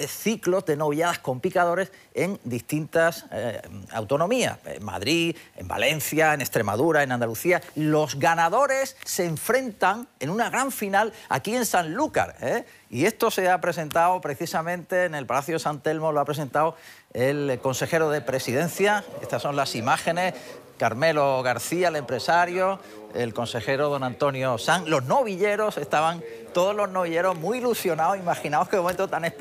ciclos de novilladas con picadores en distintas autonomías. En Madrid, en Valencia, en Extremadura, en Andalucía. Los ganadores se enfrentan en una gran final aquí en Sanlúcar, ¿eh? Y esto se ha presentado precisamente en el Palacio de San Telmo, lo ha presentado el consejero de Presidencia. Estas son las imágenes. Carmelo García, el empresario, el consejero don Antonio Sanz, los novilleros, estaban todos los novilleros muy ilusionados. Imaginaos qué momento tan especial.